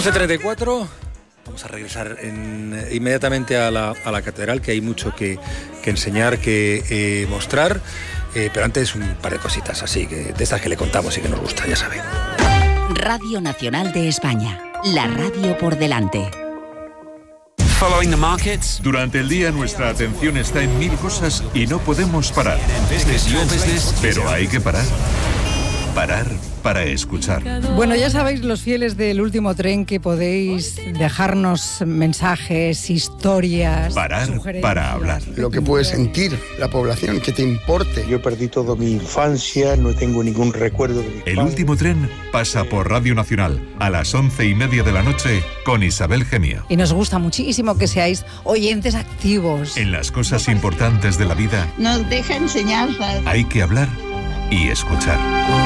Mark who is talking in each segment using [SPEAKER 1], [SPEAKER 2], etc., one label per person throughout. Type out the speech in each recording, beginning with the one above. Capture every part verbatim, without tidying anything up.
[SPEAKER 1] once treinta y cuatro, vamos a regresar en, inmediatamente a la, a la catedral, que hay mucho que, que enseñar, que eh, mostrar, eh, pero antes un par de cositas así, que, de estas que le contamos y que nos gusta, ya saben.
[SPEAKER 2] Radio Nacional de España, la radio por delante.
[SPEAKER 3] Following the markets.
[SPEAKER 4] Durante el día nuestra atención está en mil cosas y no podemos parar. Pero hay que parar. Parar para escuchar.
[SPEAKER 5] Bueno, ya sabéis, los fieles del Último Tren, que podéis dejarnos mensajes, historias,
[SPEAKER 4] parar para hablar.
[SPEAKER 6] Lo que puede sentir la población, que te importe.
[SPEAKER 7] Yo perdí toda mi infancia, no tengo ningún recuerdo de mi
[SPEAKER 4] El Último Tren pasa por Radio Nacional a las once y media de la noche con Isabel Gemio.
[SPEAKER 5] Y nos gusta muchísimo que seáis oyentes activos.
[SPEAKER 4] En las cosas importantes de la vida
[SPEAKER 8] nos deja enseñanzas.
[SPEAKER 4] Hay que hablar y escuchar.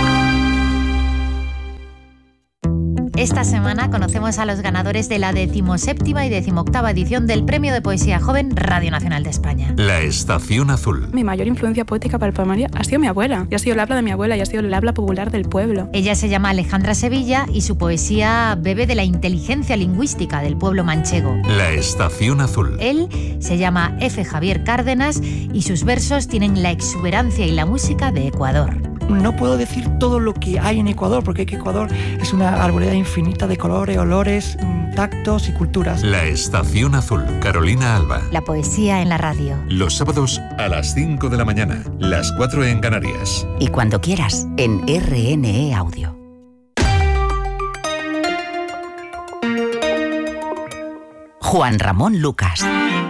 [SPEAKER 9] Esta semana conocemos a los ganadores de la decimoséptima y decimoctava edición del Premio de Poesía Joven Radio Nacional de España.
[SPEAKER 4] La Estación Azul.
[SPEAKER 10] Mi mayor influencia poética para el poemario ha sido mi abuela. Y ha sido el habla de mi abuela y ha sido el habla popular del pueblo.
[SPEAKER 9] Ella se llama Alejandra Sevilla y su poesía bebe de la inteligencia lingüística del pueblo manchego.
[SPEAKER 4] La Estación Azul.
[SPEAKER 9] Él se llama F. Javier Cárdenas y sus versos tienen la exuberancia y la música de Ecuador.
[SPEAKER 11] No puedo decir todo lo que hay en Ecuador, porque Ecuador es una arboleda infinita de colores, olores, tactos y culturas.
[SPEAKER 4] La Estación Azul, Carolina Alba.
[SPEAKER 9] La poesía en la radio.
[SPEAKER 4] Los sábados a las cinco de la mañana, las cuatro en Canarias.
[SPEAKER 2] Y cuando quieras, en R N E Audio. Juan Ramón Lucas.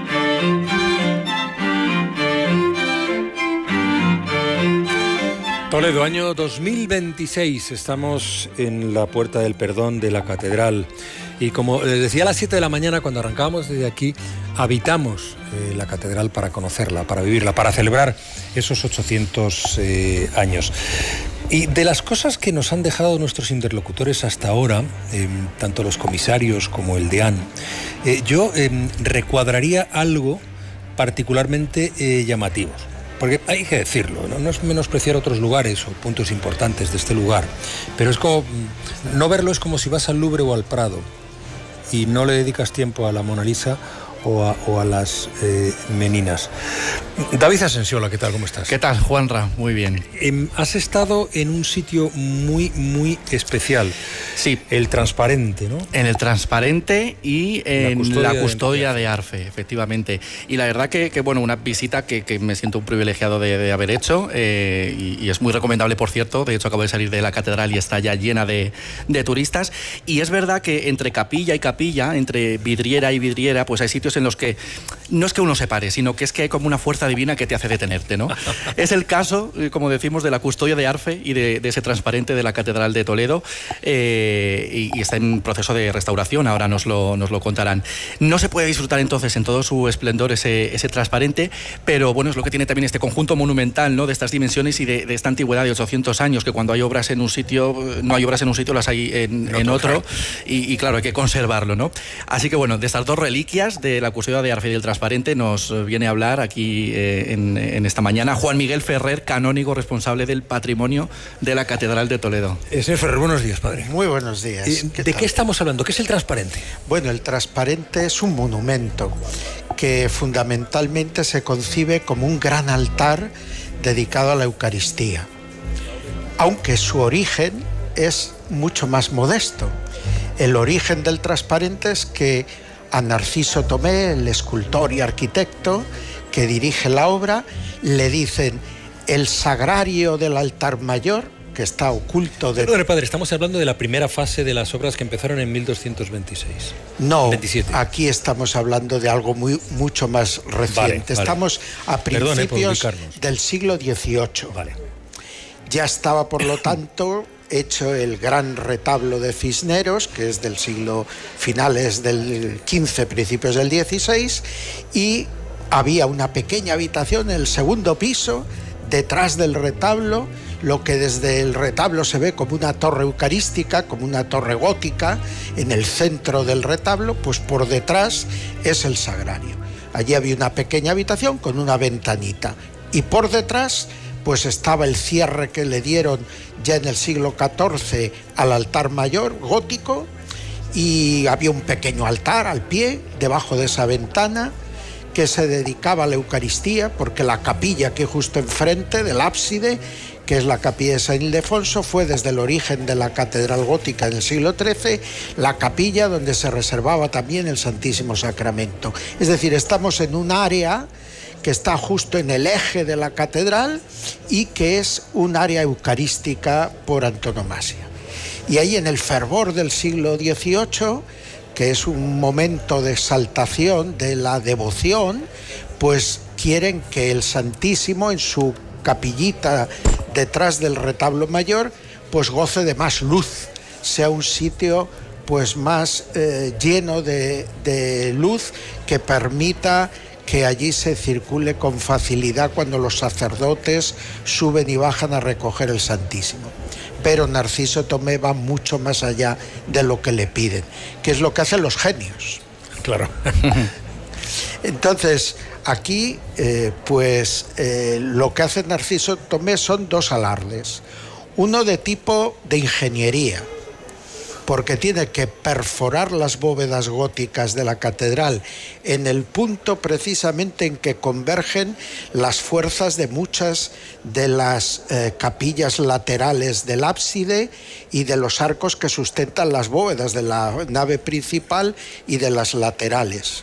[SPEAKER 1] Toledo, año dos mil veintiséis, estamos en la Puerta del Perdón de la Catedral y como les decía a las siete de la mañana cuando arrancábamos desde aquí, habitamos eh, la Catedral para conocerla, para vivirla, para celebrar esos ochocientos eh, años. Y de las cosas que nos han dejado nuestros interlocutores hasta ahora, eh, tanto los comisarios como el deán, eh, yo eh, recuadraría algo particularmente eh, llamativo. Porque hay que decirlo, ¿no? No es menospreciar otros lugares o puntos importantes de este lugar, pero es como, no verlo es como si vas al Louvre o al Prado y no le dedicas tiempo a la Mona Lisa o a, o a las eh, Meninas. David Asensiola, ¿qué tal? ¿Cómo estás?
[SPEAKER 12] ¿Qué tal, Juanra? Muy bien.
[SPEAKER 1] Eh, has estado en un sitio muy, muy especial.
[SPEAKER 12] Sí.
[SPEAKER 1] El Transparente, ¿no?
[SPEAKER 12] En el Transparente y en la custodia, la custodia de, de Arfe, efectivamente. Y la verdad que, que bueno, una visita que, que me siento un privilegiado de, de haber hecho eh, y, y es muy recomendable, por cierto. De hecho, acabo de salir de la catedral y está ya llena de, de turistas. Y es verdad que entre capilla y capilla, entre vidriera y vidriera, pues hay sitios en los que no es que uno se pare, sino que es que hay como una fuerza divina que te hace detenerte, ¿no? Es el caso, como decimos, de la custodia de Arfe y de, de ese Transparente de la Catedral de Toledo eh, y, y está en proceso de restauración, ahora nos lo, nos lo contarán. No se puede disfrutar entonces en todo su esplendor ese, ese Transparente, pero bueno, es lo que tiene también este conjunto monumental, ¿no? De estas dimensiones y de, de esta antigüedad de ochocientos años, que cuando hay obras en un sitio, no hay obras en un sitio, las hay en, en otro, y, y claro, hay que conservarlo, ¿no? Así que bueno, de estas dos reliquias de la custodia de Arfe y del Transparente nos viene a hablar aquí eh, en, en esta mañana Juan Miguel Ferrer, canónigo responsable del patrimonio de la Catedral de Toledo.
[SPEAKER 1] Eh, señor Ferrer, buenos días, padre.
[SPEAKER 13] Muy buenos días.
[SPEAKER 1] Eh, ¿qué ¿De tal? qué estamos hablando? ¿Qué es el Transparente?
[SPEAKER 13] Bueno, el Transparente es un monumento que fundamentalmente se concibe como un gran altar dedicado a la Eucaristía, aunque su origen es mucho más modesto. El origen del Transparente es que a Narciso Tomé, el escultor y arquitecto que dirige la obra, le dicen: el sagrario del altar mayor, que está oculto de...
[SPEAKER 1] Perdone, padre, estamos hablando de la primera fase de las obras que empezaron en mil doscientos veintiséis.
[SPEAKER 13] No,
[SPEAKER 1] veintisiete.
[SPEAKER 13] Aquí estamos hablando de algo muy, mucho más reciente. Vale, vale. Estamos a principios Perdone, del siglo dieciocho.
[SPEAKER 1] Vale.
[SPEAKER 13] Ya estaba, por lo tanto, hecho el gran retablo de Cisneros, que es del siglo finales del quince, principios del dieciséis, y había una pequeña habitación en el segundo piso, detrás del retablo, lo que desde el retablo se ve como una torre eucarística, como una torre gótica, en el centro del retablo, pues por detrás es el sagrario. Allí había una pequeña habitación con una ventanita, y por detrás pues estaba el cierre que le dieron ya en el siglo catorce al altar mayor gótico, y había un pequeño altar al pie, debajo de esa ventana, que se dedicaba a la Eucaristía, porque la capilla que justo enfrente del ábside, que es la capilla de San Ildefonso, fue desde el origen de la catedral gótica en el siglo trece, la capilla donde se reservaba también el Santísimo Sacramento. Es decir, estamos en un área que está justo en el eje de la catedral y que es un área eucarística por antonomasia. Y ahí en el fervor del siglo dieciocho, que es un momento de exaltación de la devoción, pues quieren que el Santísimo en su capillita detrás del retablo mayor pues goce de más luz, sea un sitio pues más eh, lleno de, de luz, que permita que allí se circule con facilidad cuando los sacerdotes suben y bajan a recoger el Santísimo. Pero Narciso Tomé va mucho más allá de lo que le piden, que es lo que hacen los genios.
[SPEAKER 1] Claro.
[SPEAKER 13] Entonces, aquí, eh, pues, eh, lo que hace Narciso Tomé son dos alardes. Uno de tipo de ingeniería, porque tiene que perforar las bóvedas góticas de la catedral en el punto precisamente en que convergen las fuerzas de muchas de las eh, capillas laterales del ábside y de los arcos que sustentan las bóvedas de la nave principal y de las laterales.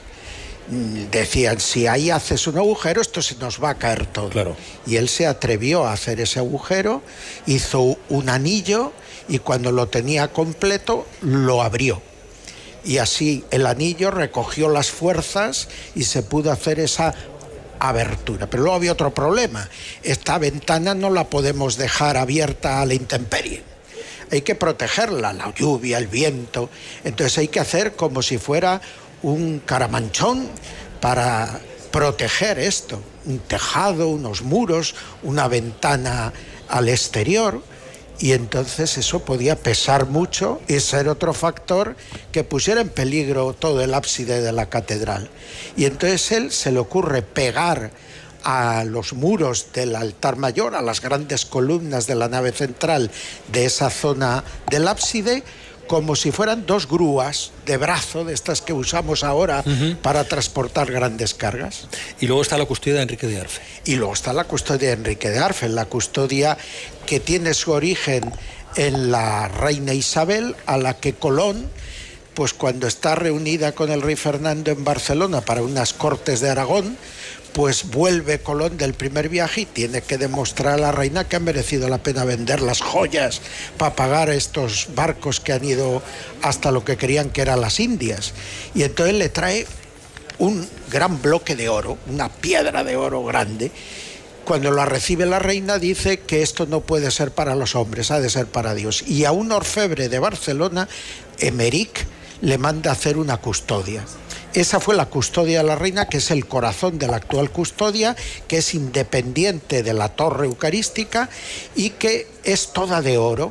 [SPEAKER 13] Decían, si ahí haces un agujero, esto se nos va a caer todo.
[SPEAKER 1] Claro.
[SPEAKER 13] Y él se atrevió a hacer ese agujero, hizo un anillo y cuando lo tenía completo, lo abrió. Y así el anillo recogió las fuerzas y se pudo hacer esa abertura. Pero luego había otro problema. Esta ventana no la podemos dejar abierta a la intemperie. Hay que protegerla, la lluvia, el viento. Entonces hay que hacer como si fuera un caramanchón para proteger esto, un tejado, unos muros, una ventana al exterior, y entonces eso podía pesar mucho y ser otro factor que pusiera en peligro todo el ábside de la catedral. Y entonces él se le ocurre pegar a los muros del altar mayor, a las grandes columnas de la nave central de esa zona del ábside, como si fueran dos grúas de brazo, de estas que usamos ahora uh-huh. para transportar grandes cargas.
[SPEAKER 1] Y luego está la custodia de Enrique de Arfe.
[SPEAKER 13] Y luego está la custodia de Enrique de Arfe, la custodia que tiene su origen en la reina Isabel, a la que Colón, pues cuando está reunida con el rey Fernando en Barcelona para unas cortes de Aragón, pues vuelve Colón del primer viaje y tiene que demostrar a la reina que ha merecido la pena vender las joyas para pagar estos barcos que han ido hasta lo que creían que eran las Indias. Y entonces le trae un gran bloque de oro, una piedra de oro grande. Cuando la recibe la reina dice que esto no puede ser para los hombres, ha de ser para Dios. Y a un orfebre de Barcelona, Emeric, le manda hacer una custodia. Esa fue la custodia de la reina, que es el corazón de la actual custodia, que es independiente de la torre eucarística y que es toda de oro,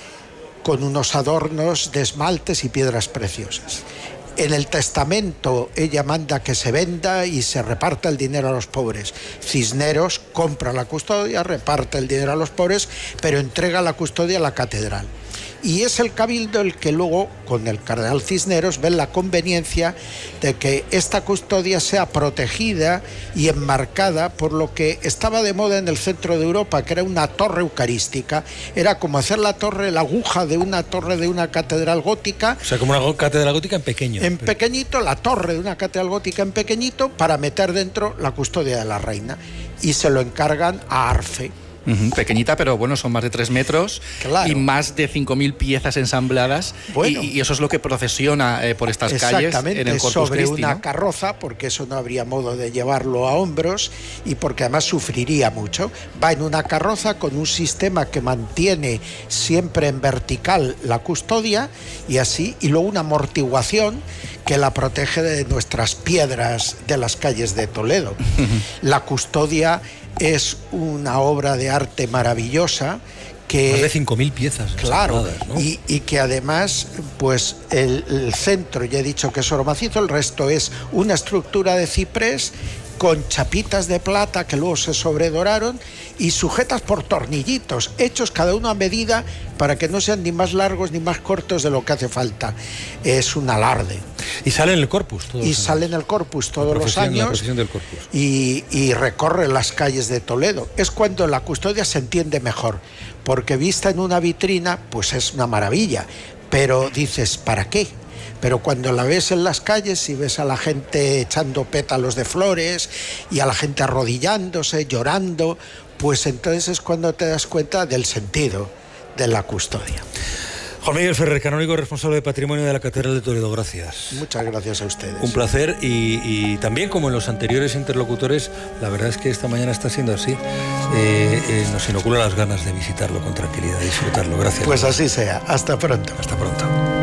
[SPEAKER 13] con unos adornos de esmaltes y piedras preciosas. En el testamento ella manda que se venda y se reparta el dinero a los pobres. Cisneros compra la custodia, reparte el dinero a los pobres, pero entrega la custodia a la catedral. Y es el cabildo el que luego, con el cardenal Cisneros, ve la conveniencia de que esta custodia sea protegida y enmarcada por lo que estaba de moda en el centro de Europa, que era una torre eucarística. Era como hacer la torre, la aguja de una torre de una catedral gótica.
[SPEAKER 1] O sea, como una catedral gótica en pequeño.
[SPEAKER 13] En pequeñito, la torre de una catedral gótica en pequeñito, para meter dentro la custodia de la reina. Y se lo encargan a Arfe.
[SPEAKER 12] Uh-huh, pequeñita, pero bueno, son más de tres metros, claro. Y más de cinco mil piezas ensambladas, bueno, y, y eso es lo que procesiona eh, por estas calles en el Corpus
[SPEAKER 13] sobre
[SPEAKER 12] Christi,
[SPEAKER 13] una
[SPEAKER 12] ¿no?
[SPEAKER 13] carroza, porque eso no habría modo de llevarlo a hombros y porque además sufriría mucho. Va en una carroza con un sistema que mantiene siempre en vertical la custodia y así, y luego una amortiguación que la protege de nuestras piedras de las calles de Toledo. Uh-huh. La custodia es una obra de arte maravillosa que...
[SPEAKER 1] Más de cinco mil piezas.
[SPEAKER 13] Claro, ¿no? y, y que además, pues el, el centro, ya he dicho que es oro macizo, el resto es una estructura de ciprés con chapitas de plata que luego se sobredoraron y sujetas por tornillitos, hechos cada uno a medida para que no sean ni más largos ni más cortos de lo que hace falta. Es un alarde.
[SPEAKER 1] Y sale en el Corpus todos
[SPEAKER 13] Y
[SPEAKER 1] los
[SPEAKER 13] sale
[SPEAKER 1] años.
[SPEAKER 13] en el Corpus todos los
[SPEAKER 1] La
[SPEAKER 13] años
[SPEAKER 1] procesión del Corpus.
[SPEAKER 13] y, y recorre las calles de Toledo. Es cuando la custodia se entiende mejor, porque vista en una vitrina, pues es una maravilla, pero dices, ¿para qué? Pero cuando la ves en las calles y ves a la gente echando pétalos de flores y a la gente arrodillándose, llorando, pues entonces es cuando te das cuenta del sentido de la custodia.
[SPEAKER 1] Juan Miguel Ferrer, canónigo responsable de patrimonio de la Catedral de Toledo, gracias.
[SPEAKER 13] Muchas gracias a ustedes.
[SPEAKER 1] Un placer y, y también, como en los anteriores interlocutores, la verdad es que esta mañana está siendo así. Eh, eh, nos inocula las ganas de visitarlo con tranquilidad, disfrutarlo. Gracias.
[SPEAKER 13] Pues así sea. Hasta pronto.
[SPEAKER 1] Hasta pronto.